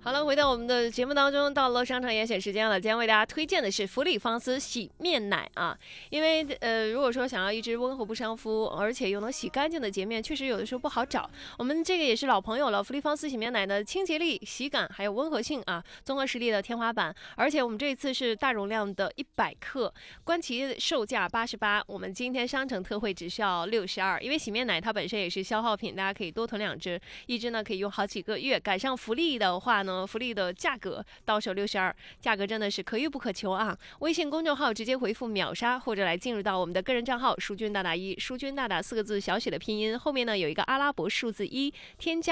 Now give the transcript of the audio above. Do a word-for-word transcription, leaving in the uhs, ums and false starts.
好了，回到我们的节目当中，到了商场严选时间了。今天为大家推荐的是芙丽芳丝洗面奶啊，因为呃，如果说想要一支温和不伤肤，而且又能洗干净的洁面，确实有的时候不好找。我们这个也是老朋友了，芙丽芳丝洗面奶的清洁力、洗感还有温和性啊，综合实力的天花板。而且我们这一次是大容量的一百克，官旗售价八十八，我们今天商城特惠只需要六十二。因为洗面奶它本身也是消耗品，大家可以多囤两支，一支呢可以用好几个月。赶上福利的话呢，福利的价格到手六十二，价格真的是可遇不可求啊！微信公众号直接回复秒杀，或者来进入到我们的个人账号“淑君大大一”，淑君大大四个字小写的拼音，后面呢有一个阿拉伯数字一，添加